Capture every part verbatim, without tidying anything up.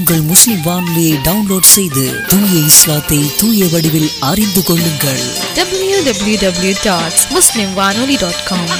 உங்கள் முஸ்லிம் வானொலியை டவுன்லோட் செய்து தூய இஸ்லாத்தை தூய வடிவில் அறிந்து கொள்ளுங்கள். டபிள்யூ டபிள்யூ டபிள்யூ டாட் முஸ்லிம் வானொலி டாட் காம்.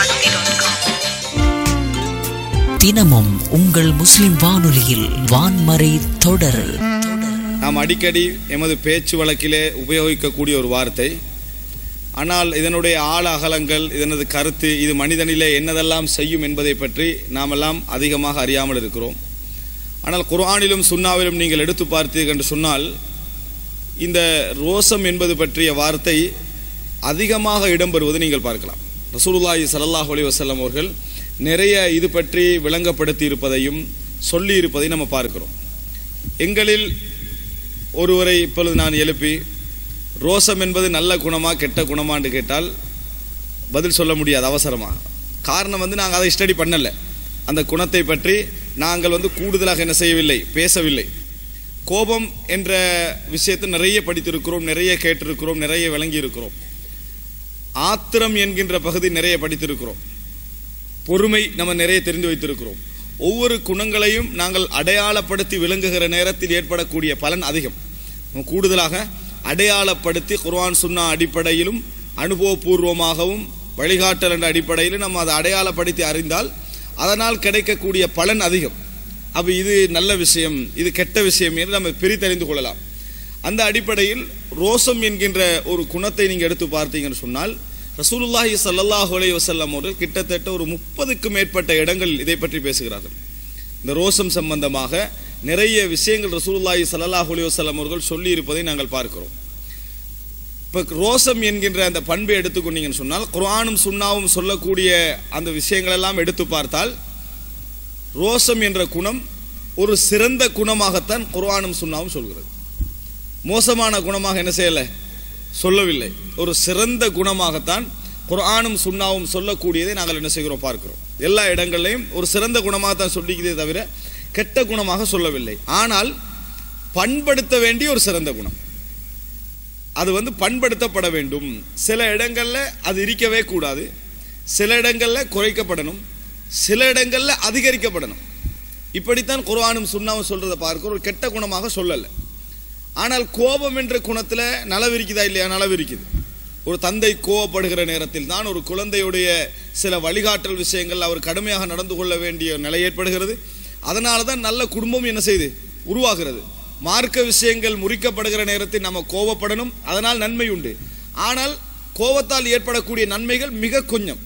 தினமும் உங்கள் முஸ்லிம் வானொலியில் வான்மறை தொடர். நாம் அடிக்கடி எமது பேச்சு வழக்கிலே உபயோகிக்கக்கூடிய ஒரு வார்த்தை. ஆனால் இதனுடைய ஆழ அகலங்கள், இதனது கருத்து, இது மனிதனிலே என்னதெல்லாம் செய்யும் என்பதை பற்றி நாமெல்லாம் அதிகமாக அறியாமல் இருக்கிறோம். ஆனால் குர்ஆனிலும் சுன்னாவிலும் நீங்கள் எடுத்து பார்த்தீர்கள் என்று சொன்னால், இந்த ரோசம் என்பது பற்றிய வார்த்தை அதிகமாக இடம்பெறுவது நீங்கள் பார்க்கலாம். ரசூலுல்லாஹி ஸல்லல்லாஹு அலைஹி வஸல்லம் அவர்கள் நிறைய இது பற்றி விளங்கப்படுத்தி இருப்பதையும் சொல்லி இருப்பதையும் நம்ம பார்க்கிறோம். எங்களில் ஒருவரை இப்பொழுது நான் எழுப்பி ரோசம் என்பது நல்ல குணமா கெட்ட குணமா என்று கேட்டால் பதில் சொல்ல முடியாது அவசரமாக. காரணம் வந்து நாங்கள் அதை ஸ்டடி பண்ணலை. அந்த குணத்தை பற்றி நாங்கள் வந்து கூடுதலாக என்ன செய்யவில்லை, பேசவில்லை. கோபம் என்ற விஷயத்தை நிறைய படித்திருக்கிறோம், நிறைய கேட்டிருக்கிறோம், நிறைய விளங்கி இருக்கிறோம். ஆத்திரம் என்கின்ற பகுதி நிறைய படித்திருக்கிறோம். பொறுமை நம்ம நிறைய தெரிந்து வைத்திருக்கிறோம். ஒவ்வொரு குணங்களையும் நாங்கள் அடையாளப்படுத்தி விளங்குகிற நேரத்தில் ஏற்படக்கூடிய பலன் அதிகம். கூடுதலாக அடையாளப்படுத்தி குர்ஆன் சுன்னா அடிப்படையிலும் அனுபவபூர்வமாகவும் வழிகாட்டல் என்ற அடிப்படையிலும் நம்ம அதை அடையாளப்படுத்தி அறிந்தால் அதனால் கிடைக்கக்கூடிய பலன் அதிகம். அப்போ இது நல்ல விஷயம், இது கெட்ட விஷயம் என்று நம்ம பிரித்தறிந்து கொள்ளலாம். அந்த அடிப்படையில் ரோசம் என்கின்ற ஒரு குணத்தை நீங்கள் எடுத்து பார்த்தீங்கன்னு சொன்னால், ரசூலுல்லாஹி ஸல்லல்லாஹு அலைஹி வஸல்லம் அவர்கள் கிட்டத்தட்ட ஒரு முப்பதுக்கும் மேற்பட்ட இடங்கள் இதை பற்றி பேசுகிறார்கள். இந்த ரோசம் சம்பந்தமாக நிறைய விஷயங்கள் ரசூலுல்லாஹி ஸல்லல்லாஹு அலைஹி வஸல்லம் அவர்கள் சொல்லி இருப்பதை நாங்கள் பார்க்கிறோம். இப்போ ரோசம் என்கின்ற அந்த பண்பை எடுத்துக்கொண்டீங்கன்னு சொன்னால், குர்ஆனும் சுன்னாவும் சொல்லக்கூடிய அந்த விஷயங்கள் எல்லாம் எடுத்து பார்த்தால், ரோசம் என்ற குணம் ஒரு சிறந்த குணமாகத்தான் குர்ஆனும் சுன்னாவும் சொல்கிறது. மோசமான குணமாக என்ன செய்யலை, சொல்லவில்லை. ஒரு சிறந்த குணமாகத்தான் குர்ஆனும் சுன்னாவும் சொல்லக்கூடியதை நாங்கள் என்ன செய்கிறோம், பார்க்கிறோம். எல்லா இடங்களையும் ஒரு சிறந்த குணமாகத்தான் சொல்லிக்கிறதே தவிர கெட்ட குணமாக சொல்லவில்லை. ஆனால் பண்படுத்த வேண்டிய ஒரு சிறந்த குணம், அது வந்து பண்படுத்தப்பட வேண்டும். சில இடங்களில் அது இருக்கவே கூடாது, சில இடங்களில் குறைக்கப்படணும், சில இடங்களில் அதிகரிக்கப்படணும். இப்படித்தான் குர்ஆனும் சுன்னாவும் சொல்றதை பார்க்க ஒரு கெட்ட குணமாக சொல்லலை. ஆனால் கோபம் என்ற குணத்தில் நலவு இருக்குதா இல்லையா? நலவு இருக்குது. ஒரு தந்தை கோபப்படுகிற நேரத்தில் தான் ஒரு குழந்தையுடைய சில வழிகாட்டல் விஷயங்கள் அவர் கடுமையாக நடந்து கொள்ள வேண்டிய நிலை ஏற்படுகிறது. அதனால தான் நல்ல குடும்பம் என்ன செய்து உருவாகிறது. மார்க்க விஷயங்கள் முறிக்கப்படுகிற நேரத்தில் நம்ம கோபப்படணும், அதனால் நன்மை உண்டு. ஆனால் கோபத்தால் ஏற்படக்கூடிய நன்மைகள் மிக கொஞ்சம்.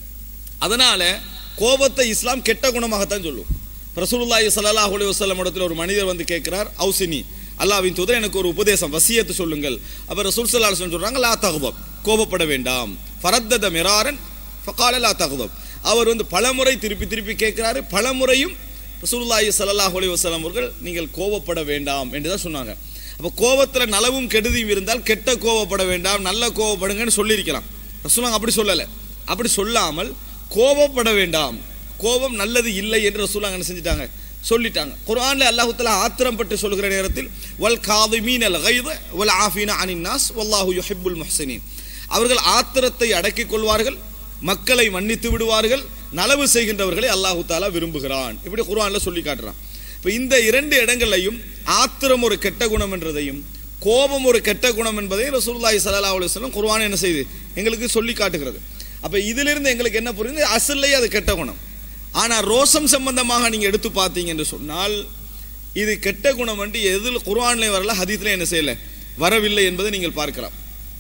அதனால கோபத்தை இஸ்லாம் கெட்ட குணமாகத்தான் சொல்லும். ரசூலுல்லாஹி ஸல்லல்லாஹு அலைஹி வஸல்லம் இடத்துல ஒரு மனிதர் வந்து கேட்கிறார், அவுசினி, அல்லாஹ்வின் தூதர் எனக்கு ஒரு உபதேசம், வசியத்து சொல்லுங்கள். அப்ப ரசூல் ஸல்லல்லாஹு அலைஹி வஸல்லம் சொல்றாங்க, லா தக்தப், கோபப்பட வேண்டாம். ஃபரத்தத மிராரன் ஃபகால லா தக்தப். அவர் வந்து பலமுறை திருப்பி திருப்பி கேட்கிறாரு. பலமுறையும் ரசூலுல்லாஹி ஸல்லல்லாஹு அலைஹி வஸல்லம் அவர்கள் நீங்கள் கோபப்பட வேண்டாம் என்று தான் சொன்னாங்க. அப்போ கோபத்தில் நலவும் கெடுதியும் இருந்தால் கெட்ட கோபப்பட வேண்டாம், நல்ல கோபப்படுங்கன்னு சொல்லியிருக்கலாம். ரசூலுல்லாஹ் அப்படி சொல்லலை. அப்படி சொல்லாமல் கோபப்பட வேண்டாம், கோபம் நல்லது இல்லை என்று ரசூலுல்லாஹ் என்ன செஞ்சிட்டாங்க, சொல்லிட்டாங்க. குர்ஆன்ல அல்லாஹ் தஆலா ஆத்திரம் பற்றி சொல்கிற நேரத்தில் வல் காதிமீனல் கைத வல் ஆஃபீன அனின் நாஸ் வல்லாஹு யுஹிப்புல் முஹ்சினீன், அவர்கள் ஆத்திரத்தை அடக்கிக் கொள்வார்கள், மக்களை மன்னித்து விடுவார்கள், நலவு செய்கின்றவர்களை அல்லாஹு தஆலா விரும்புகிறான். இப்படி குர்ஆன்ல சொல்லி காட்டுறான். இப்போ இந்த இரண்டு இடங்களையும் ஆத்திரம் ஒரு கெட்ட குணம் என்றதையும் கோபம் ஒரு கெட்ட குணம் என்பதையும் ரசூலுல்லாஹி ஸல்லல்லாஹு அலைஹி வஸல்லம் குர்ஆன் என்ன செய்து எங்களுக்கு சொல்லி காட்டுகிறது. அப்போ இதிலிருந்து எங்களுக்கு என்ன புரியுது, அசல்லையே அது கெட்ட குணம். ஆனால் ரோசம் சம்பந்தமாக நீங்கள் எடுத்து பார்த்தீங்க என்று சொன்னால், இது கெட்ட குணம் என்று எதில் குர்ஆன்லேயும் வரல, ஹதீஸ்ல என்ன செய்யலை, வரவில்லை என்பதை நீங்கள் பார்க்கலாம்.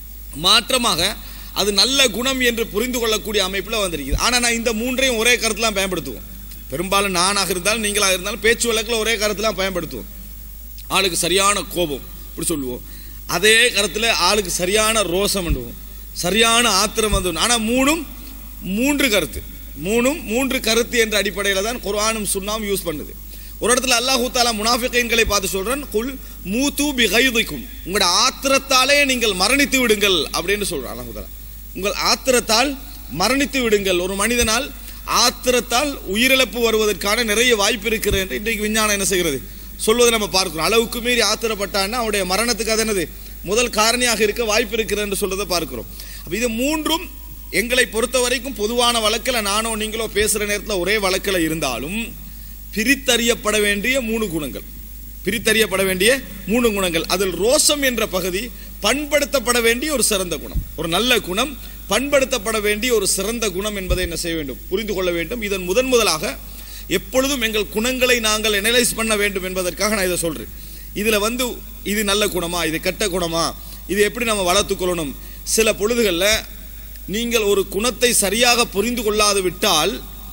மாற்றமாக அது நல்ல குணம் என்று புரிந்து கொள்ளக்கூடிய அமைப்பில் வந்திருக்குது. ஆனால் நான் இந்த மூன்றையும் ஒரே கருத்துலாம் பயன்படுத்துவோம். பெரும்பாலும் நானாக இருந்தாலும் நீங்களாக இருந்தாலும் பேச்சு வழக்கில் ஒரே கருத்துலாம் பயன்படுத்துவோம். ஆளுக்கு சரியான கோபம் இப்படி சொல்லுவோம், அதே கருத்தில் ஆளுக்கு சரியான ரோசம் பண்ணுவோம், சரியான ஆத்திரம் வந்து. ஆனால் மூணும் மூன்று கருத்து, மூணும் மூன்று கருத்து என்ற அடிப்படையில் தான் குர்ஆனும் சுன்னாவும் யூஸ் பண்ணுது. ஒரு இடத்துல அல்லாஹ் தஆலா முனாஃபிகீன்களை பார்த்து சொல்றான், குல் மூது பிகைதிக்கும், உங்களோட ஆத்திரத்தாலே நீங்கள் மரணித்து விடுங்கள் அப்படின்னு சொல்றான் அல்லாஹ் தஆலா. உங்கள் ஆத்திரத்தால் மரணித்து விடுங்கள். ஒரு மனிதனால் ஆத்திரத்தால் உயிரிழப்பு வருவதற்கான நிறைய வாய்ப்பு இருக்கிறது என்று இன்றைக்கு விஞ்ஞானம் என்ன செய்கிறது, சொல்வதை நம்ம பார்க்கிறோம். அளவுக்கு மீறி ஆத்திரப்பட்டான்னா அவருடைய மரணத்துக்கு அது என்னது முதல் காரணியாக இருக்க வாய்ப்பு இருக்கிறது என்று சொல்றதை பார்க்கிறோம். அப்போ இது மூன்றும் எங்களை பொறுத்த வரைக்கும் பொதுவான வழக்கில் நானோ நீங்களோ பேசுகிற நேரத்தில் ஒரே வழக்கில் இருந்தாலும் பிரித்தறியப்பட வேண்டிய மூணு குணங்கள். பிரித்தறியப்பட வேண்டிய மூணு குணங்கள். அதில் ரோசம் என்ற பகுதி பண்படுத்தப்பட வேண்டிய ஒரு சிறந்த குணம், ஒரு நல்ல குணம், பண்படுத்தப்பட வேண்டிய ஒரு சிறந்த குணம் என்பதை என்ன செய்ய வேண்டும், புரிந்து கொள்ள வேண்டும். இதன் முதன் முதலாக எப்பொழுதும் எங்கள் குணங்களை நாங்கள் அனலைஸ் பண்ண வேண்டும் என்பதற்காக நான் இதை சொல்றேன். இதுல வந்து இது நல்ல குணமா, இது கெட்ட குணமா, இது எப்படி நம்ம வளர்த்துக்கொள்ளணும். சில பொழுதுகளில் நீங்கள் ஒரு குணத்தை சரியாக புரிந்து கொள்ளாது விட்டால்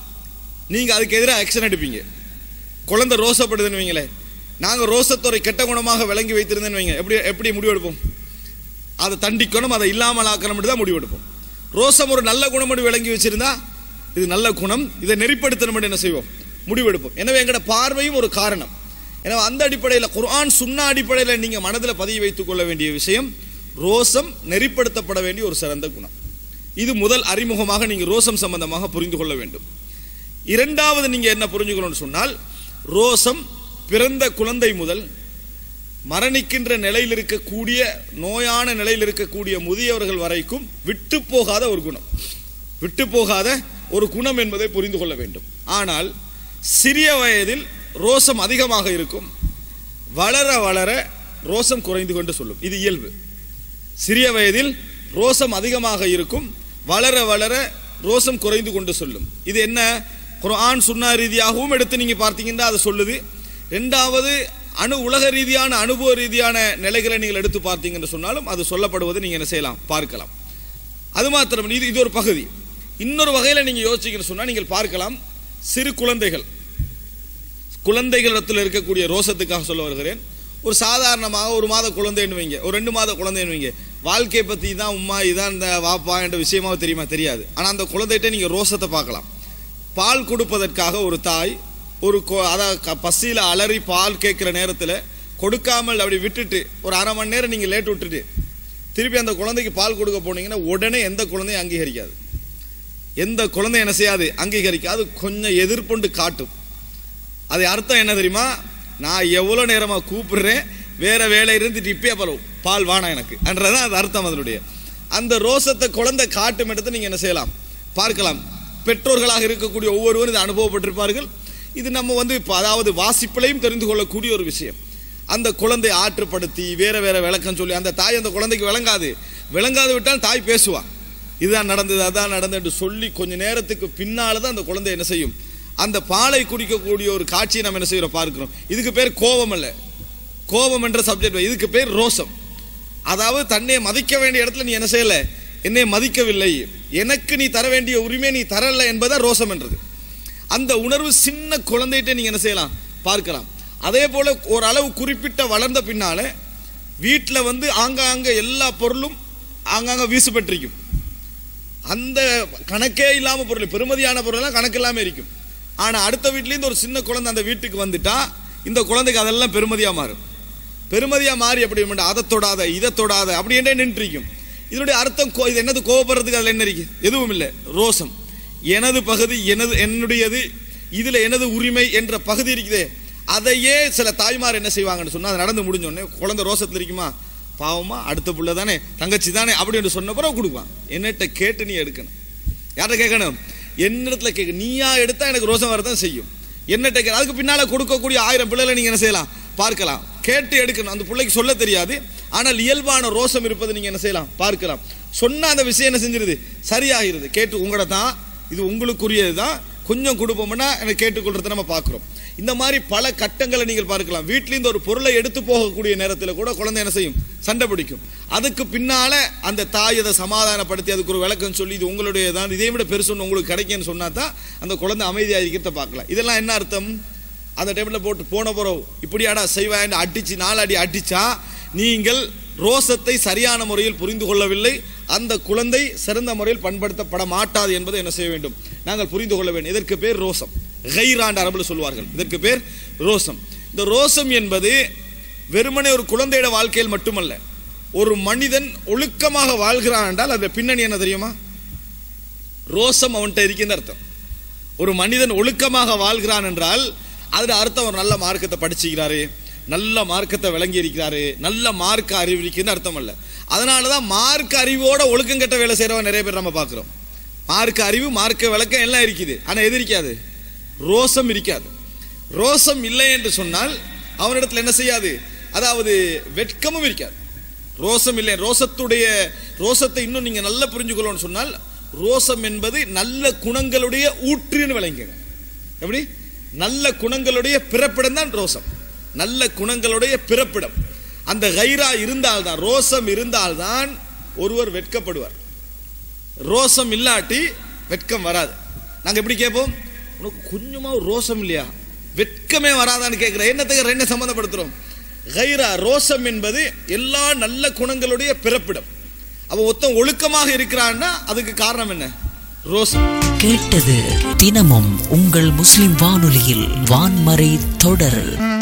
நீங்க அதுக்கு எதிராக ஆக்ஷன் எடுப்பீங்க. குழந்தை ரோசப்படுதுன்னு வைங்களேன், நாங்கள் ரோசத்துறை கெட்ட குணமாக விளங்கி வைத்திருந்தேன்னு வைங்க, எப்படி எப்படி முடிவெடுப்போம்? அதை தண்டிக்கணும், அதை இல்லாமல் ஆக்கணும் தான் முடிவெடுப்போம். ரோசம் ஒரு நல்ல குணம் விளங்கி வச்சிருந்தா இது நல்ல குணம், இதை நெறிப்படுத்தணும் என்ன செய்வோம், முடிவெடுப்போம். எனவே எங்களோட பார்வையும் ஒரு காரணம். எனவே அந்த அடிப்படையில் குர்ஆன் சுன்னா அடிப்படையில் நீங்க மனதில் பதிய வைத்துக் கொள்ள வேண்டிய விஷயம், ரோசம் நெறிப்படுத்தப்பட வேண்டிய ஒரு சிறந்த குணம். இது முதல் அறிமுகமாக நீங்க ரோசம் சம்பந்தமாக புரிந்து கொள்ள வேண்டும். இரண்டாவது நீங்க என்ன புரிஞ்சுக்கணும்னு சொன்னால், ரோசம் பிறந்த குழந்தை முதல் மரணிக்கின்ற நிலையில் இருக்கக்கூடிய, நோயான நிலையில் இருக்கக்கூடிய முதியவர்கள் வரைக்கும் விட்டு போகாத ஒரு குணம், விட்டு போகாத ஒரு குணம் என்பதை புரிந்து கொள்ள வேண்டும். ஆனால் சிறிய வயதில் ரோசம் அதிகமாக இருக்கும், வளர வளர ரோசம் குறைந்து கொண்டு சொல்லும். இது இயல்பு. சிறிய வயதில் ரோசம் அதிகமாக இருக்கும், வளர வளர ரோசம் குறைந்து கொண்டு சொல்லும். இது என்ன, குர்ஆன் சுன்னா ரீதியாகவும் எடுத்து நீங்க பார்த்தீங்கன்னா அது சொல்லுது. இரண்டாவது அணு உலக ரீதியான அனுபவ ரீதியான நிலைகளை நீங்கள் எடுத்து பார்த்தீங்கன்னு சொன்னாலும் அது சொல்லப்படுவது நீங்க என்ன செய்யலாம், பார்க்கலாம். அது மாத்திரம் இது இது ஒரு பகுதி. இன்னொரு வகையில் நீங்க யோசிச்சுக்கன்னு சொன்னா நீங்கள் பார்க்கலாம், சிறு குழந்தைகள், குழந்தைகளிடத்தில் இருக்கக்கூடிய ரோசத்துக்காக சொல்ல வருகிறேன். ஒரு சாதாரணமாக ஒரு மாத குழந்தைன்னு வைங்க, ஒரு ரெண்டு மாத குழந்தைன்னு வைங்க, வாழ்க்கையை பற்றி தான் உம்மா இதான் இந்த வாப்பா என்ற விஷயமாக தெரியுமா, தெரியாது. ஆனால் அந்த குழந்தைகிட்ட நீங்கள் ரோசத்தை பார்க்கலாம். பால் கொடுப்பதற்காக ஒரு தாய் ஒரு அதாவது பசியில் அலறி பால் கேட்குற நேரத்தில் கொடுக்காமல் அப்படி விட்டுட்டு ஒரு அரை மணி நேரம் நீங்கள் லேட் விட்டுட்டு திருப்பி அந்த குழந்தைக்கு பால் கொடுக்க போனீங்கன்னா உடனே எந்த குழந்தையும் அங்கீகரிக்காது, எந்த குழந்தை என்ன செய்யாது, அங்கீகரிக்காது, கொஞ்சம் எதிர்ப்புண்டு காட்டும். அது அர்த்தம் என்ன தெரியுமா, நான் எவ்வளோ நேரமாக கூப்பிடுறேன், வேற வேலை இருந்துட்டு இப்பே பரவும் பால் வானா எனக்கு என்றதான் அது அர்த்தம். அதனுடைய அந்த ரோசத்தை குழந்தை காட்டும் இடத்தை நீங்கள் என்ன செய்யலாம், பார்க்கலாம். பெற்றோர்களாக இருக்கக்கூடிய ஒவ்வொருவரும் இதை அனுபவப்பட்டிருப்பார்கள். இது நம்ம வந்து இப்போ அதாவது வாசிப்பிலையும் தெரிந்து கொள்ளக்கூடிய ஒரு விஷயம். அந்த குழந்தை ஆற்றுப்படுத்தி வேற வேற விளக்கம் சொல்லி அந்த தாய் அந்த குழந்தைக்கு விளங்காது, விளங்காது விட்டால் தாய் பேசுவா, இதுதான் நடந்தது அதான் நடந்தது சொல்லி கொஞ்ச நேரத்துக்கு பின்னால தான் அந்த குழந்தை என்ன செய்யும், அந்த பாலை குடிக்கக்கூடிய ஒரு காட்சியை நம்ம என்ன செய்யறோம் பார்க்கிறோம். இதுக்கு பேர் கோபம் அல்ல, கோபம் என்ற சப்ஜெக்ட், இதுக்கு பேர் ரோசம். அதாவது தன்னை மதிக்க வேண்டிய இடத்துல நீ என்ன செய்யல, என்னை மதிக்கவில்லை, எனக்கு நீ தர வேண்டிய உரிமை நீ தரல என்பதா ரோசம் என்றது. அந்த உணர்வு சின்ன குழந்தைகிட்ட நீங்க என்ன செய்யலாம், பார்க்கலாம். அதே போல ஒரு அளவு குறிப்பிட்ட வளர்ந்த பின்னால வீட்டில் வந்து ஆங்காங்க எல்லா பொருளும் ஆங்காங்க வீசுபட்டிருக்கும். அந்த கணக்கே இல்லாம பொருள், பெருமதியான பொருள் கணக்கு இல்லாம இருக்கும். ஆனா அடுத்த வீட்டிலேருந்து ஒரு சின்ன குழந்தை அந்த வீட்டுக்கு வந்துட்டா இந்த குழந்தைக்கு அதெல்லாம் பெருமதியா மாறும். பெருமதியா மாறி எப்படி அதை தொடாத இதை தொடாத அப்படி என்றே நின்றுக்கும். இதனுடைய அர்த்தம் இது என்னது, கோபப்படுறதுக்கு அதில் என்ன இருக்கு, எதுவும் இல்லை. ரோசம், எனது பகுதி, எனது என்னுடையது, இதுல எனது உரிமை என்ற பகுதி இருக்குதே, அதையே சில தாய்மார் என்ன செய்வாங்கன்னு சொன்னா, அது நடந்து முடிஞ்சோடனே குழந்தை ரோசத்தில் இருக்குமா, பாவமா அடுத்த பிள்ளை தானே தங்கச்சி தானே அப்படின்னு சொன்ன பிறகு கொடுப்பான். என்னட்ட கேட்டு நீ எடுக்கணும், யார்கிட்ட கேட்கணும், என்னிடத்துல கேட்க, நீயா எடுத்தா எனக்கு ரோசம் வரதான் செய்யும், என்னட்ட கே அதுக்கு பின்னால கொடுக்கக்கூடிய ஆயிரம் பிள்ளைகளை நீங்க என்ன செய்யலாம், பார்க்கலாம், கேட்டு எடுக்கணும். அந்த பிள்ளைக்கு சொல்ல தெரியாது, ஆனால் இயல்பான ரோசம் இருப்பது நீங்க என்ன செய்யலாம், பார்க்கலாம். சொன்ன அந்த விஷயம் என்ன செஞ்சிருது, சரியாகிறது. கேட்டு உங்களோட தான், இது உங்களுக்குரியது தான், கொஞ்சம் கொடுப்போம்னா எனக்கு கேட்டுக்கொள்றதை நம்ம பார்க்கிறோம். இந்த மாதிரி பல கட்டங்களை நீங்கள் பார்க்கலாம். வீட்டிலிருந்து ஒரு பொருளை எடுத்து போகக்கூடிய நேரத்தில் கூட குழந்தை என்ன செய்யும், சண்டை பிடிக்கும். அதுக்கு பின்னால அந்த தாய் அதை சமாதானப்படுத்தி அதுக்கு ஒரு விளக்கம் சொல்லி இது உங்களுடைய தான், இதே விட பெருசு உங்களுக்கு கிடைக்குன்னு சொன்னா தான் அந்த குழந்தை அமைதியாக இருக்கிறத பார்க்கலாம். இதெல்லாம் என்ன அர்த்தம், அந்த டைம்ல போட்டு போன போறோம் இப்படியாடா செய்வாய் அடிச்சு நாலடி அடிச்சா நீங்கள் ரோசத்தை சரியான முறையில் புரிந்து கொள்ளவில்லை, அந்த குழந்தை சிறந்த முறையில் பண்படுத்தப்பட மாட்டாது என்பதை என்ன செய்ய வேண்டும், நாங்கள் புரிந்து கொள்ள வேண்டும். இதற்கு பேர் ரோசம், கைராண்ட அரபுல சொல்வார்கள், இதற்கு பேர் ரோசம். இந்த ரோசம் என்பது வெறுமனே ஒரு குழந்தையோட வாழ்க்கையில் மட்டுமல்ல, ஒரு மனிதன் ஒழுக்கமாக வாழ்கிறான் என்றால் அந்த பின்னணி என்ன தெரியுமா, ரோசம் அவன்கிட்ட இருக்கின்ற அர்த்தம். ஒரு மனிதன் ஒழுக்கமாக வாழ்கிறான் என்றால் அதுல அர்த்தம் ஒரு நல்ல மார்க்கத்தை படிச்சுக்கிறாரு, நல்ல மார்க்கத்தை விளங்கி இருக்கிறாரு, நல்ல மார்க்க அறிவு இருக்குன்னு அர்த்தம் அல்ல. அதனாலதான் மார்க்க அறிவோட ஒழுக்கம் கெட்ட வேலை செய்யறவன் நிறைய பேர் நம்ம பார்க்கிறோம். மார்க்க அறிவு மார்க்க விளக்கம் எல்லாம் இருக்குது, ஆனா எது இருக்காது, ரோசம் இருக்காது. ரோசம் இல்லை என்று சொன்னால் அவனிடத்தில் என்ன செய்யாது, அதாவது வெட்கமும் இருக்காது. ரோசம் இல்லை. ரோசத்துடைய ரோசத்தை இன்னும் நீங்க நல்லா புரிஞ்சுக்கொள்ளணும்னு சொன்னால், ரோசம் என்பது நல்ல குணங்களுடைய ஊற்றுன்னு விளங்குங்க. எப்படி? நல்ல குணங்களுடைய பிறப்பிடம் தான் ரோசம். நல்ல குணங்களுடைய பிறப்பிடம். அந்த கைரா இருந்தால்தான், ரோசம் இருந்தால்தான் ஒருவர் வெட்கப்படுவார். ரோசம் இல்லாட்டி வெட்கம் வராது. நாங்க எப்படி கேட்போம், உனக்கு கொஞ்சமா ரோசம் இல்லையா, வெட்கமே வராதான்னு கேட்கிறேன். என்னத்துக்கு ரெண்டு சம்பந்தப்படுத்துறோம்? கைரா, ரோசம் என்பது எல்லா நல்ல குணங்களுடைய பிறப்பிடம். அவ ஒருத்தன் ஒழுக்கமாக இருக்கிறான்னா அதுக்கு காரணம் என்ன? ரோசம். கேட்டது தினமும் உங்கள் முஸ்லிம் வானொலியில் வான்மறை தொடர்.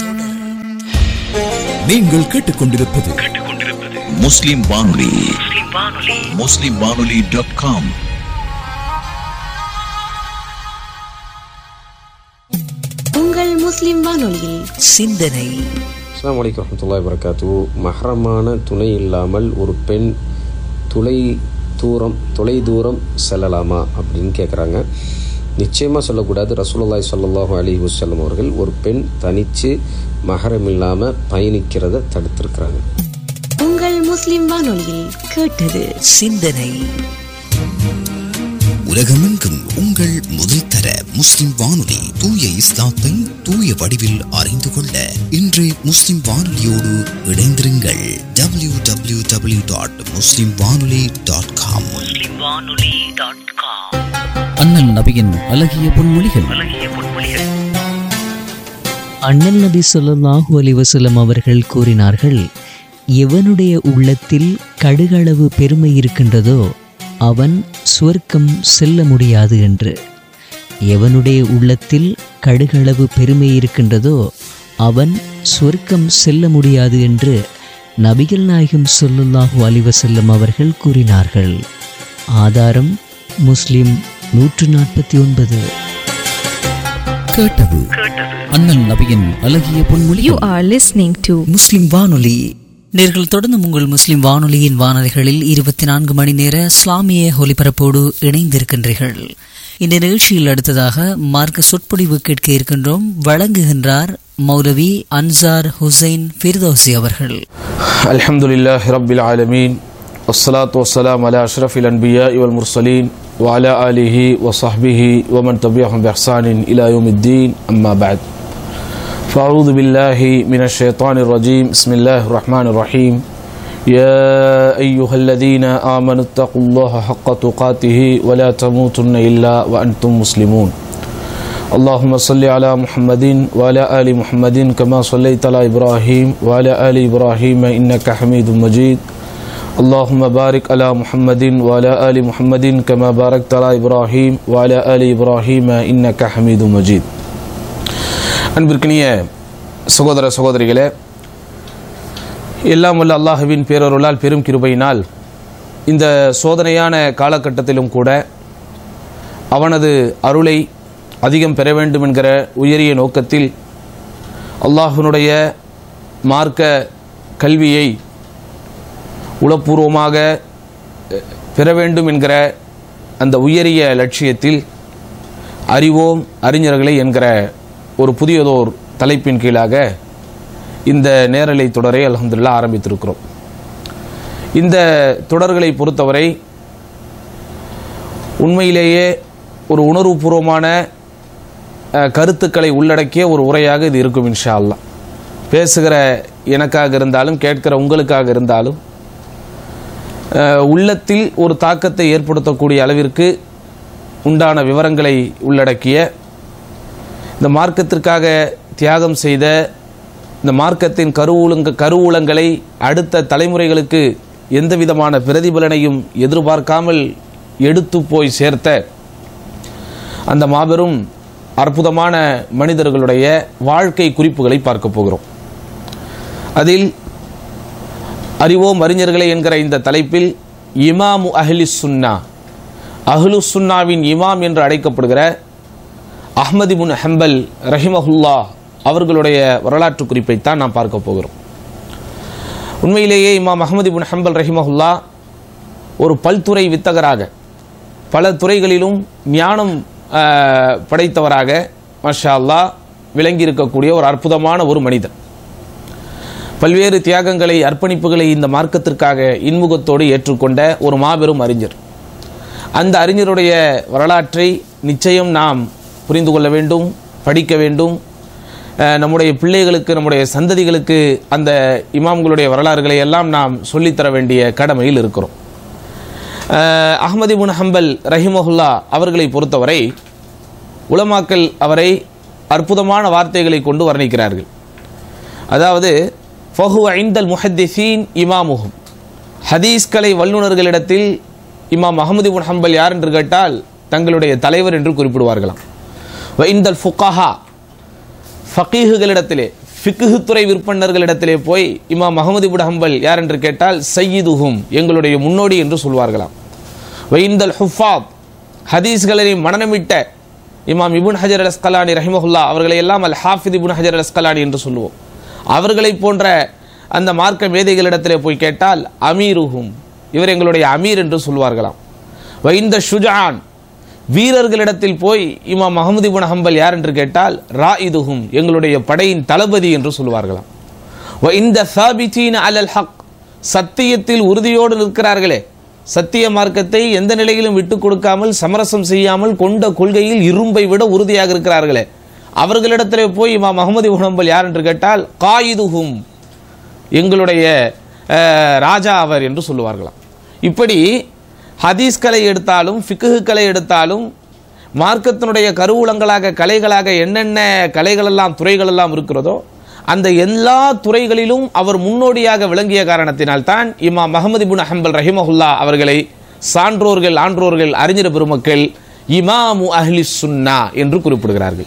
நீங்கள் கேட்டுக்கொண்டிருப்பது முஸ்லிம் வானொலி. முஸ்லிம் வானொலி டாட் காம். உங்கள் முஸ்லிம் வானொலியில் சிந்தனை. அஸ்ஸலாமு அலைக்கும் வரஹ்மத்துல்லாஹி வபரகாத்துஹு. மஹ்ரமான துணை இல்லாமல் ஒரு பெண் துளை தூரம் தொலை தூரம் செல்லலாமா அப்படின்னு கேட்குறாங்க. நிச்சயமாக சொல்லக்கூடாது. ரசூலுல்லாஹி ஸல்லல்லாஹு அலைஹி வஸல்லம் அவர்கள் ஒரு பெண் தனித்து மஹரம் இல்லாமல் பயணிக்கிறத தடுத்திருக்கிறாங்க. உங்கள் முஸ்லிம் வானொலியில் கேட்டது சிந்தனை. உலகமெங்கும் உங்கள் முதல் தர முஸ்லிம் வானொலி. தூய இஸ்லாத்தை தூய வடிவில் அறிந்து கொள்ள இன்று முஸ்லிம் வானொலியோடு இணைந்திருங்கள். டபிள்யூ டபிள்யூ டபிள்யூ டாட் முஸ்லிம் வானொலி டாட் காம். அண்ணல் நபியின் அழகிய பொன்மொழிகள். அண்ணல் நபி ஸல்லல்லாஹு அலைஹி வஸல்லம் அவர்கள் கூறினார்கள், எவனுடைய உள்ளத்தில் கடுகளவு பெருமை இருக்கின்றதோ அவன் சுவர்க்கம் செல்ல முடியாது என்று. எவனுடைய உள்ளத்தில் கடுகளவு பெருமை இருக்கின்றதோ அவன் சுவர்க்கம் செல்ல முடியாது என்று நபிகள் நாயகம் ஸல்லல்லாஹு அலைஹி வஸல்லம் அவர்கள் கூறினார்கள். ஆதாரம் முஸ்லிம் நூற்று நாற்பத்தி ஒன்பது. கேட்டது அண்ணல் நபியின் அழகிய பொன்மொழி. You are listening to முஸ்லிம் வானொலி. நேர்கள் தொடர்ந்து உங்கள் முஸ்லிம் வானொலியின் வானொலிகளில் இருபத்தி நான்கு மணி நேர இஸ்லாமிய ஒலிபரப்போடு இணைந்திருக்கின்றீர்கள். இந்த நிகழ்ச்சியில் அடுத்ததாக மார்க்க சொற்பொழிவு கேட்க இருக்கின்றோம். வழங்குகின்றார் மௌலவி அன்சார் ஹுசைன் ஃபிர்தௌசி அவர்கள். அல்ஹம்துலில்லாஹி ரப்பில் ஆலமீன். வஸ்ஸலாத்து வஸ்ஸலாமு அலா அஷ்ரஃபில் அன்பியாஇ வல் முர்சலீன் வ அலா ஆலிஹி வ ஸஹ்பிஹி வ மன் தபிஅஹும் பிஹ்சானின் இலா யௌமித்தீன். அம்மா பஅத். فأعوذ بالله من الشيطان الرجيم. بسم الله الرحمن الرحيم. يا أيها الذين آمنوا اتقوا الله حق تقاته ولا تموتن إلا وأنتم مسلمون. اللهم صل على محمد وعلى آل محمد كما صليت على إبراهيم وعلى آل إبراهيم إنك حميد مجيد. اللهم بارك على محمد وعلى آل محمد كما باركت على إبراهيم وعلى آل إبراهيم إنك حميد مجيد. அன்பிற்கினிய சகோதர சகோதரிகளே, எல்லாம் வல்ல அல்லாஹ்வின் பேரருளால் பெரும் கிருபையினால் இந்த சோதனையான காலகட்டத்திலும் கூட அவனது அருளை அதிகம் பெற வேண்டும் என்கிற உயரிய நோக்கத்தில் அல்லாஹ்வினுடைய மார்க்க கல்வியை உளப்பூர்வமாக பெற வேண்டும் என்கிற அந்த உயரிய லட்சியத்தில் அறிவோம் அறிஞர்களை என்கிற ஒரு புதியதோர் தலைப்பின் கீழாக இந்த நேரலை தொடரை அல்ஹம்துலில்லாஹ் ஆரம்பித்திருக்கிறோம். இந்த தொடர்களை பொறுத்தவரை உண்மையிலேயே ஒரு உணர்வுபூர்வமான கருத்துக்களை உள்ளடக்கிய ஒரு உரையாக இது இருக்கும் இன்ஷா அல்லாஹ். பேசுகிற எனக்காக இருந்தாலும் கேட்கிற உங்களுக்காக இருந்தாலும் உள்ளத்தில் ஒரு தாக்கத்தை ஏற்படுத்தக்கூடிய அளவிற்கு உண்டான விவரங்களை உள்ளடக்கிய, இந்த மார்க்கத்திற்காக தியாகம் செய்த, இந்த மார்க்கத்தின் கருவூலங்க கருவூலங்களை அடுத்த தலைமுறைகளுக்கு எந்த விதமான பிரதிபலனையும் எதிர்பார்க்காமல் எடுத்து போய் சேர்த்த அந்த மாபெரும் அற்புதமான மனிதர்களுடைய வாழ்க்கை குறிப்புகளை பார்க்க போகிறோம். அதில் அறிவோம் அறிஞர்களே என்கிற இந்த தலைப்பில் இமாமு அஹ்லி சுன்னா, அஹ்லு சுன்னாவின் இமாம் என்று அழைக்கப்படுகிற அஹ்மது இப்னு ஹம்பல் ரஹிமஹுல்லா அவர்களுடைய வரலாற்று குறிப்பைத்தான் நாம் பார்க்க போகிறோம். உண்மையிலேயே இமாம் அஹ்மது இப்னு ஹம்பல் ரஹிமஹுல்லா ஒரு பல்துறை வித்தகராக, பல துறைகளிலும் ஞானம் படைத்தவராக மாஷா அல்லாஹ் விளங்கி இருக்கக்கூடிய ஒரு அற்புதமான ஒரு மனிதர். பல்வேறு தியாகங்களை அர்ப்பணிப்புகளை இந்த மார்க்கத்திற்காக இன்முகத்தோடு ஏற்றுக்கொண்ட ஒரு மாபெரும் அறிஞர். அந்த அறிஞருடைய வரலாற்றை நிச்சயம் நாம் புரிந்து கொள்ள வேண்டும், படிக்க வேண்டும். நம்முடைய பிள்ளைகளுக்கு, நம்முடைய சந்ததிகளுக்கு அந்த இமாம்களுடைய வரலாறுகளை எல்லாம் நாம் சொல்லித்தர வேண்டிய கடமையில் இருக்கிறோம். அஹ்மது இப்னு ஹம்பல் ரஹிமஹுல்லா அவர்களை பொறுத்தவரை உலமாக்கள் அவரை அற்புதமான வார்த்தைகளை கொண்டு வர்ணிக்கிறார்கள். அதாவது ஃபஹுவ இன்தல் முஹத்திஸீன் இமாமுஹும், ஹதீஸ்கலை வல்லுநர்களிடத்தில் இமாம் அஹ்மது இப்னு ஹம்பல் யார் என்று கேட்டால் தங்களுடைய தலைவர் என்று குறிப்பிடுவார்களாம். வ இன்தல் ஃபுகஹா, ஃபகீஹுகளிடத்திலே, ஃபிக்ஹு துறை விற்பனர்களிடத்திலே போய் இமாம் அஹ்மது இப்னு ஹம்பல் யார் என்று கேட்டால் சையிதுஹும், எங்களுடைய முன்னோடி என்று சொல்வார்களாம். வ இன்தல் ஹுஃபாத், ஹதீஸ்களை மனனமிட்ட இமாம் இப்னு ஹஜர் அல் அஸ்கலானி ரஹிமஹுல்லா அவர்களை எல்லாம் அல் ஹாஃபித் இப்னு ஹஜர் அல் அஸ்கலானி என்று சொல்லுவோம். அவர்களை போன்ற அந்த மார்க்க மேதைகளிடத்திலே போய் கேட்டால் அமீருஹும், இவர் எங்களுடைய அமீர் என்று சொல்வார்களாம். வ இந்த ஷுஜான், வீரர்களிடத்தில் போய் இமாம் அஹ்மது இப்னு ஹம்பல் யார் என்று கேட்டால் ராயிதுஹும், எங்களுடைய படையின் தளபதி என்று சொல்வார்களாம். வ இந்த சாபிதீன அலல் ஹக், சத்தியத்தில் உறுதியோடு நிற்கிறார்களே, சத்திய மார்க்கத்தை எந்த நிலையிலும் விட்டு கொடுக்காமல் சமரசம் செய்யாமல் கொண்ட கொள்கையில் இரும்பை விட உறுதியாக இருக்கிறார்களே, அவர்களிடத்திலே போய் இமாம் அஹ்மது இப்னு ஹம்பல் யார் என்று கேட்டால் காயிதுஹும், எங்களுடைய ராஜா அவர் என்று சொல்லுவார்களாம். இப்படி ஹதீஸ்களை எடுத்தாலும் ஃபிக்ஹுக்களை எடுத்தாலும் மார்க்கத்தினுடைய கருவூலங்களாக கலைகளாக என்னென்ன கலைகளெல்லாம் துறைகளெல்லாம் இருக்கிறதோ அந்த எல்லா துறைகளிலும் அவர் முன்னோடியாக விளங்கிய காரணத்தினால் தான் இமாம் அஹ்மது இப்னு ஹம்பல் ரஹிமஹுல்லா அவர்களை சான்றோர்கள், ஆன்றோர்கள், அறிஞர் பெருமக்கள் இமாமு அஹ்லி சுன்னா என்று குறிப்பிடுகிறார்கள்.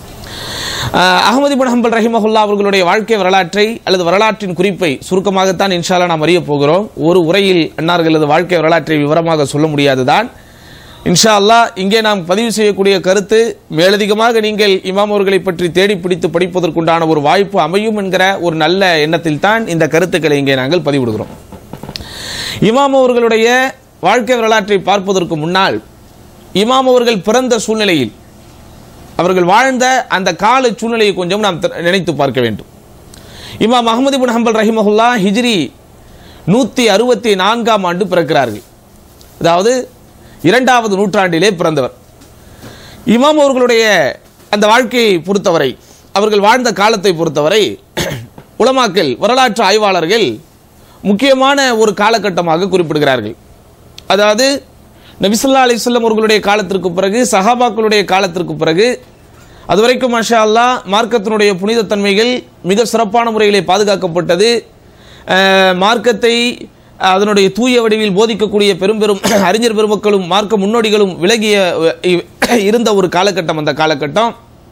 அஹ்மது இப்னு ஹம்பல் ரஹிமஹுல்லா அவர்களுடைய வாழ்க்கை வரலாற்றை அல்லது வரலாற்றின் குறிப்பை சுருக்கமாகத்தான் இன்ஷா அல்லாஹ் நாம் அறிய போகிறோம். ஒரு உரையில் அன்னார்களது வாழ்க்கை வரலாற்றை விவரமாக சொல்ல முடியாதுதான். இன்ஷா அல்லாஹ் இங்கே நாம் பதிவு செய்யக்கூடிய கருத்து மேலதிகமாக நீங்கள் இமாம் அவர்களை பற்றி தேடி பிடித்து படிப்பதற்குண்டான ஒரு வாய்ப்பு அமையும் என்கிற ஒரு நல்ல எண்ணத்தில் தான் இந்த கருத்துக்களை இங்கே நாங்கள் பதிவிடுகிறோம். இமாம் அவர்களுடைய வாழ்க்கை வரலாற்றை பார்ப்பதற்கு முன்னால் இமாம் அவர்கள் பிறந்த சூழ்நிலையில், அவர்கள் வாழ்ந்த அந்த கால சூழ்நிலையை கொஞ்சம் நாம் நினைத்து பார்க்க வேண்டும். இமாம் அஹ்மது இப்னு ஹம்பல் ரஹிமஹுல்லா ஹிஜ்ரி நூற்றி அறுபத்தி நான்காம் ஆண்டு பிறக்கிறார்கள். அதாவது இரண்டாவது நூற்றாண்டிலே பிறந்தவர். இமாம் அவர்களுடைய அந்த வாழ்க்கையை பொறுத்தவரை, அவர்கள் வாழ்ந்த காலத்தை பொறுத்தவரை உலமாக்கள், வரலாற்று ஆய்வாளர்கள் முக்கியமான ஒரு காலகட்டமாக குறிப்பிடுகிறார்கள். அதாவது நபி ஸல்லல்லாஹு அலைஹி வஸல்லம் அவர்களுடைய காலத்திற்கு பிறகு, சஹாபாக்களுடைய காலத்திற்கு பிறகு, அதுவரைக்கும் மாஷா அல்லாஹ் மார்க்கத்தினுடைய புனிதத்தன்மைகள் மிக சிறப்பான முறையிலே பாதுகாக்கப்பட்டது. மார்க்கத்தை அதனுடைய தூய வடிவில் போதிக்கக்கூடிய பெரும் பெரும் அறிஞர் பெருமக்களும் மார்க்க முன்னோடிகளும் விலகிய இருந்த ஒரு காலகட்டம் அந்த காலகட்டம்.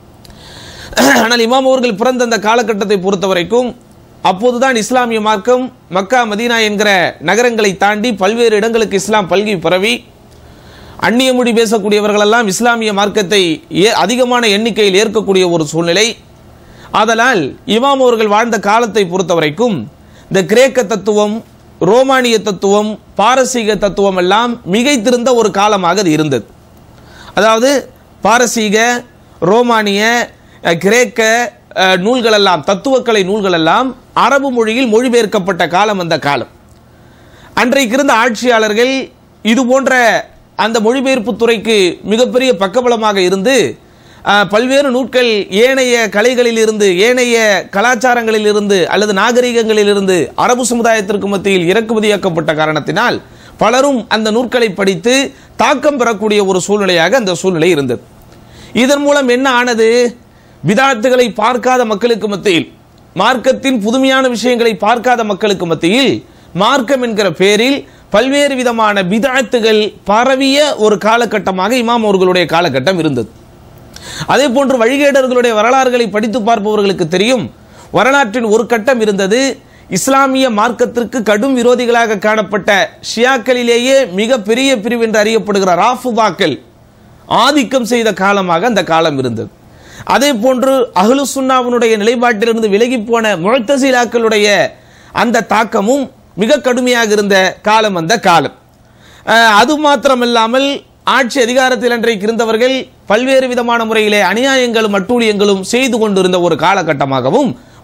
ஆனால் இமாம் அவர்கள் பிறந்த அந்த காலகட்டத்தை பொறுத்த வரைக்கும் அப்போதுதான் இஸ்லாமிய மார்க்கம் மக்கா மதீனா என்கிற நகரங்களை தாண்டி பல்வேறு இடங்களுக்கு இஸ்லாம் பல்கி பரவி அந்நிய மொழி பேசக்கூடியவர்களெல்லாம் இஸ்லாமிய மார்க்கத்தை அதிகமான எண்ணிக்கையில் ஏற்கக்கூடிய ஒரு சூழ்நிலை. ஆதலால் இமாம் அவர்கள் வாழ்ந்த காலத்தை பொறுத்த வரைக்கும் இந்த கிரேக்க தத்துவம், ரோமானிய தத்துவம், பாரசீக தத்துவம் எல்லாம் மிகைத்திருந்த ஒரு காலமாக அது இருந்தது. அதாவது பாரசீக, ரோமானிய, கிரேக்க நூல்களெல்லாம், தத்துவக்கலை நூல்களெல்லாம் அரபு மொழியில் மொழிபெயர்க்கப்பட்ட காலம் அந்த காலம். அன்றைக்கு இருந்த ஆட்சியாளர்கள் இது போன்ற அந்த மொழிபெயர்ப்பு துறைக்கு மிகப்பெரிய பக்கபலமாக இருந்து பல்வேறு நூட்கள் ஏனைய கலைகளிலிருந்து, ஏனைய கலாச்சாரங்களிலிருந்து அல்லது நாகரிகங்களிலிருந்து அரபு சமுதாயத்திற்கு மத்தியில் இறக்குமதியாக்கப்பட்ட காரணத்தினால் பலரும் அந்த நூற்களை படித்து தாக்கம் பெறக்கூடிய ஒரு சூழ்நிலையாக அந்த சூழ்நிலை இருந்தது. இதன் மூலம் என்ன ஆனது? பிதாத்துகளை பார்க்காத மக்களுக்கு மத்தியில், மார்க்கத்தின் புதுமையான விஷயங்களை பார்க்காத மக்களுக்கு மத்தியில் மார்க்கம் என்கிற பெயரில் பல்வேறு விதமான பிதாத்துகள் பரவிய ஒரு காலகட்டமாக இமாம் அவர்களுடைய காலகட்டம் இருந்தது. அதே போன்று வழிகேடர்களுடைய வரலாறுகளை படித்து பார்ப்பவர்களுக்கு தெரியும், வரலாற்றின் ஒரு கட்டம் இருந்தது. இஸ்லாமிய மார்க்கத்திற்கு கடும் விரோதிகளாக காணப்பட்ட ஷியாக்களிலேயே மிக பெரிய பிரிவு என்று அறியப்படுகிற ராஃபிதாக்கள் ஆதிக்கம் செய்த காலமாக அந்த காலம் இருந்தது. அதே போன்று அஹ்லு சுன்னாவினுடைய நிலைப்பாட்டிலிருந்து விலகி போன முஅ்தஸிலாக்களுடைய அந்த தாக்கமும் மிக கடுமையாக இருந்த காலம் அந்த காலம். அது மாத்திரமில்லாமல் ஆட்சி அதிகாரத்தில் அன்றைக்கு இருந்தவர்கள் பல்வேறு விதமான முறையிலே அநியாயங்களும் அட்டூழியங்களும் செய்து கொண்டிருந்த ஒரு காலகட்டமாகவும்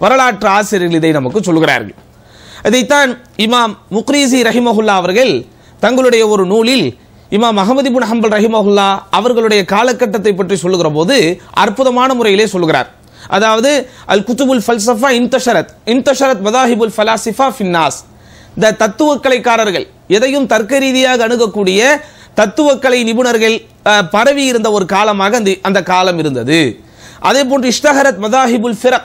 வரலாற்று ஆசிரியர்கள் இதை நமக்கு சொல்கிறார்கள். இதைத்தான் இமாம் முக்ரிசி ரஹிமஹுல்லா அவர்கள் தங்களுடைய ஒரு நூலில் இமாம் அஹ்மத் இப்னு ஹம்பல் ரஹிமஹுல்லா அவர்களுடைய காலகட்டத்தை பற்றி சொல்லுகிற போது அற்புதமான முறையிலே சொல்கிறார். அதாவது அல் குத்துபுல் ஃபல்சஃபா இன்தஷரத் இன்தஷரத் மதாஹிபுல் ஃபலாசிஃபா ஃபின்னாஸ், இந்த தத்துவக்கலைக்காரர்கள் எதையும் தர்க்க ரீதியாக அணுகக்கூடிய தத்துவக்கலை நிபுணர்கள் பரவி இருந்த ஒரு காலமாக அந்த அந்த காலம் இருந்தது. அதே போன்று இஷ்டஹரத் மதாஹிபுல் ஃபிரக்,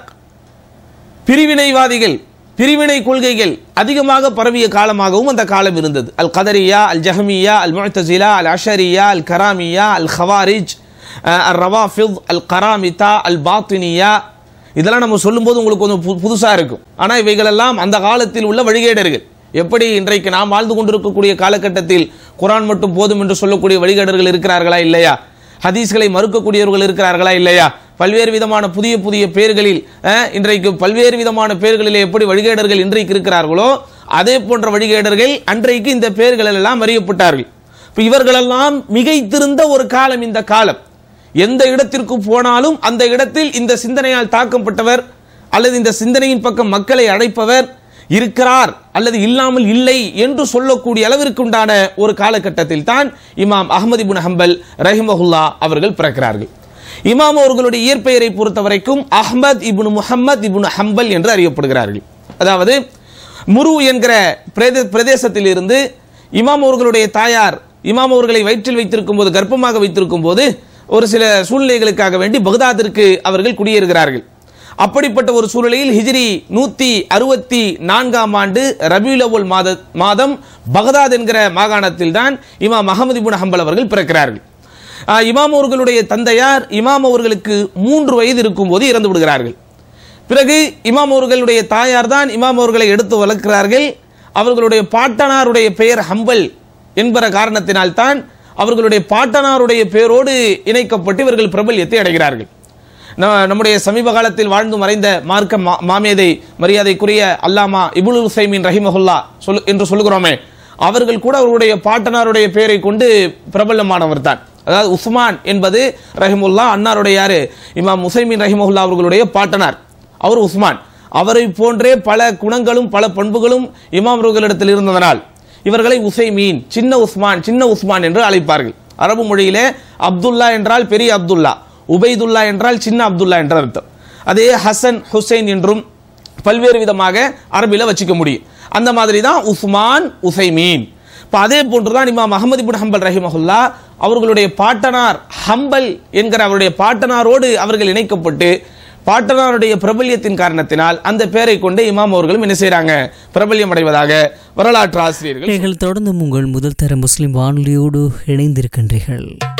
பிரிவினைவாதிகள் பிரிவினை கொள்கைகள் அதிகமாக பரவிய காலமாகவும் அந்த காலம் இருந்தது. அல் கதரியா, அல் ஜஹமியா, அல் முஅ்தஸிலா, அல் அஷரியா, அல் கராமியா, அல் ஹவாரிஜ், அல் ரவாஃபித், அல் கராமிதா, அல் பாத்தினியா, இதெல்லாம் நம்ம சொல்லும்போது உங்களுக்கு கொஞ்சம் புதுசாக இருக்கும். ஆனால் இவைகளெல்லாம் அந்த காலத்தில் உள்ள வழிகேடர்கள். எப்படி இன்றைக்கு நாம் வாழ்ந்து கொண்டிருக்கக்கூடிய காலகட்டத்தில் குர்ஆன் மட்டும் போதும் என்று சொல்லக்கூடிய வழிகேடர்கள் இருக்கிறார்களா இல்லையா? ஹதீஸ்களை மறுக்கக்கூடியவர்கள் இருக்கிறார்களா இல்லையா? பல்வேறு விதமான புதிய புதிய பெயர்களில் இன்றைக்கு பல்வேறு விதமான பெயர்களிலே எப்படி வழிகேடர்கள் இன்றைக்கு இருக்கிறார்களோ அதே போன்ற வழிகேடர்கள் அன்றைக்கு இந்த பெயர்கள் எல்லாம் அறியப்பட்டார்கள். இப்போ இவர்களெல்லாம் மிகைத்திருந்த ஒரு காலம் இந்த காலம். எந்த இடத்திற்கு போனாலும் அந்த இடத்தில் இந்த சிந்தனையால் தாக்கப்பட்டவர் அல்லது இந்த சிந்தனையின் பக்கம் மக்களை அழைப்பவர் இருக்கிறார் அல்லது இல்லாமல் இல்லை என்று சொல்லக்கூடிய அளவிற்கு உண்டான ஒரு காலகட்டத்தில் தான் இமாம் அஹ்மத் இப்னு ஹம்பல் ரஹிமஹுல்லா அவர்கள் பிறக்கிறார்கள். இமாம் அவர்களுடைய இயற்பெயரை பொறுத்த வரைக்கும் அஹ்மத் இப்னு முஹம்மத் இப்னு ஹம்பல் என்று அறியப்படுகிறார்கள். அதாவது முரு என்கிற பிரதேசத்தில் இருந்து இமாம் அவர்களுடைய தாயார் இமாம் அவர்களை வயிற்றில் வைத்திருக்கும் போது, கர்ப்பமாக வைத்திருக்கும் போது ஒரு சில சூழ்நிலைகளுக்காக வேண்டி பக்தாதிற்கு அவர்கள் குடியேறுகிறார்கள். அப்படிப்பட்ட ஒரு சூழ்நிலையில் ஹிஜ்ரி நூத்தி அறுபத்தி நான்காம் ஆண்டு ரபியுல் அவ்வல் மாத மாதம் பக்தாத் என்கிற மாகாணத்தில் தான் இமாம் அஹ்மத் இப்னு ஹம்பல் அவர்கள் பிறக்கிறார்கள். இமாம் அவர்களுடைய தந்தையார் இமாம் அவர்களுக்கு மூன்று வயது இருக்கும் போது இறந்து விடுகிறார்கள். பிறகு இமாம் அவர்களுடைய தாயார் தான் இமாம் அவர்களை எடுத்து வளர்க்கிறார்கள். அவர்களுடைய பாட்டனாருடைய பெயர் ஹம்பல் என்கிற காரணத்தினால் தான் அவர்களுடைய பாட்டனாருடைய பெயரோடு இணைக்கப்பட்டு இவர்கள் பிரபல்யத்தை அடைகிறார்கள். நம்முடைய சமீப காலத்தில் வாழ்ந்து மறைந்த மார்க்க மாமேதை மரியாதைக்குரிய அல்லாமா இப்னு உஸைமீன் ரஹிமஹுல்லா சொல் என்று சொல்லுகிறோமே, அவர்கள் கூட அவருடைய பாட்டனாருடைய பெயரை கொண்டு பிரபலமானவர் தான். அதாவது உஸ்மான் என்பது ரஹிமுல்லா, அன்னாருடைய யாரு இமாம் உஸைமீன் ரஹிமஹுல்லா அவர்களுடைய பாட்டனார், அவர் உஸ்மான். அவரை போன்றே பல குணங்களும் பல பண்புகளும் இமாம் அவர்களிடத்தில் இருந்ததனால் இவர்களை உஸைமீன், சின்ன உஸ்மான் சின்ன உஸ்மான் என்று அழைப்பார்கள். அரபு மொழியிலே அப்துல்லா என்றால் பெரிய அப்துல்லா, உபைதுல்லா என்றால் சின்ன அப்துல்லா என்ற அர்த்தம். அதே ஹசன் ஹுசைன் என்றும் பல்வேறு விதமாக அரபில வச்சுக்க முடியும். அந்த மாதிரி தான் உஸ்மான் உஸைமீன். இப்போ அதே போன்றுதான் இமாம் அஹ்மத் இப்னு ஹம்பல் ரஹிமஹுல்லா அவர்களுடைய பாட்டனார் ஹம்பல் என்கிற அவருடைய பாட்டனாரோடு அவர்கள் இணைக்கப்பட்டு பாட்டனாருடைய பிரபல்யத்தின் காரணத்தினால் அந்த பெயரை கொண்டு இமாம் அவர்களும் என்ன செய்யறாங்க, பிரபல்யம் அடைவதாக வரலாற்று ஆசிரியர்கள். தொடர்ந்து உங்கள் முதல் தர முஸ்லிம் வானொலியோடு இணைந்திருக்கின்றீர்கள்.